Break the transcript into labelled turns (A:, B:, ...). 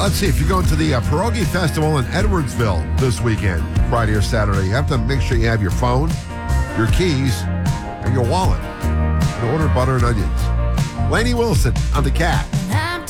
A: Let's see. If you're going to the Pierogi Festival in Edwardsville this weekend, Friday or Saturday, you have to make sure you have your phone, your keys, and your wallet. And order butter and onions. Lainey Wilson on the Cat.